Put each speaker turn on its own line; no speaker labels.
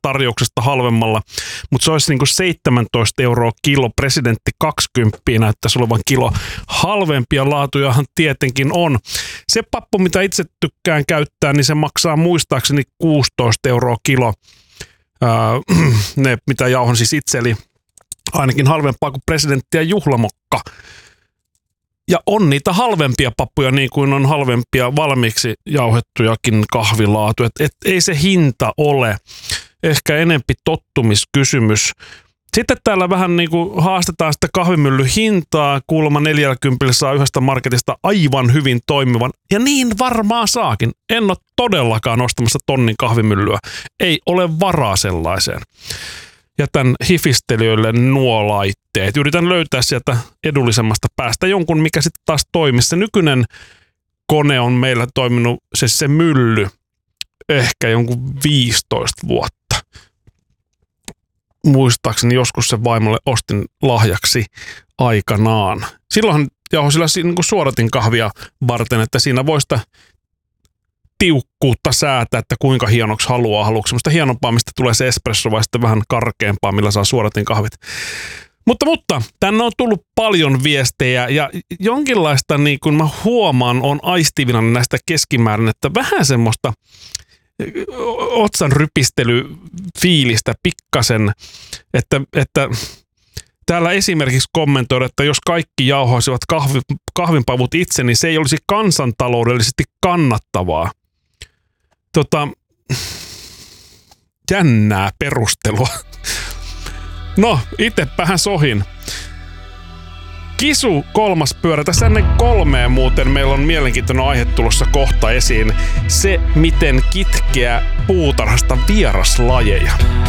tarjouksesta halvemmalla, mutta se olisi niin kuin 17 € kilo. Presidentti 20 näyttäisi olevan kilo halvempia. Laatujahan tietenkin on. Se pappu, mitä itse tykkään käyttää, niin se maksaa muistaakseni 16 € kilo. Ne, mitä jauhon siis itse, eli ainakin halvempaa kuin presidentti ja juhlamokka. Ja on niitä halvempia pappuja, niin kuin on halvempia valmiiksi jauhettujakin kahvilaatuja. Et ei se hinta ole. Ehkä enempi tottumiskysymys. Sitten täällä vähän niin kuin haastetaan sitä kahvimyllyn hintaa. Kuulemma 40 saa yhdestä marketista aivan hyvin toimivan. Ja niin varmaan saakin. En ole todellakaan ostamassa tonnin kahvimyllyä. Ei ole varaa sellaiseen. Jätän hifistelijöille nuo laitteet. Yritän löytää sieltä edullisemmasta päästä jonkun, mikä sitten taas toimii. Se nykyinen kone on meillä toiminut, se mylly, ehkä jonkun 15 vuotta. Muistaakseni joskus sen vaimolle ostin lahjaksi aikanaan. Silloinhan jauhoin sillä niin kuin suodatin kahvia varten, että siinä voi sitä tiukkuutta säätää, että kuinka hienoksi haluaa. Haluatko semmoista hienompaa, mistä tulee se espresso vai sitten vähän karkeampaa, millä saa suodatin kahvit. Mutta tänne on tullut paljon viestejä ja jonkinlaista, niin kuin mä huomaan, on aistivina näistä keskimäärin, että vähän semmoista otsan rypistelyfiilistä pikkasen, että täällä esimerkiksi kommentoida, että jos kaikki jauhoisivat kahvinpavut itse, niin se ei olisi kansantaloudellisesti kannattavaa. Jännää perustelua. No, itsepähän sohin. Kisu 3. pyörä. Tässä ennen 3 muuten meillä on mielenkiintoinen aihe tulossa kohta esiin. Se, miten kitkeä puutarhasta vieraslajeja.